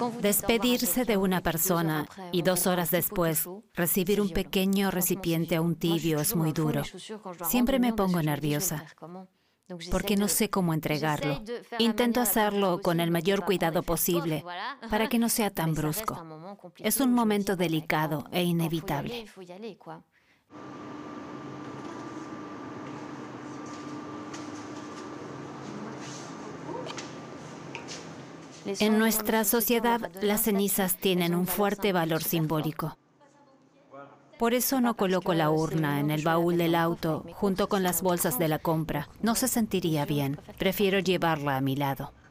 Despedirse de una persona y 2 horas después recibir un pequeño recipiente aún tibio es muy duro. Siempre me pongo nerviosa porque no sé cómo entregarlo. Intento hacerlo con el mayor cuidado posible para que no sea tan brusco. Es un momento delicado e inevitable. En nuestra sociedad, las cenizas tienen un fuerte valor simbólico. Por eso no coloco la urna en el baúl del auto junto con las bolsas de la compra. No se sentiría bien. Prefiero llevarla a mi lado.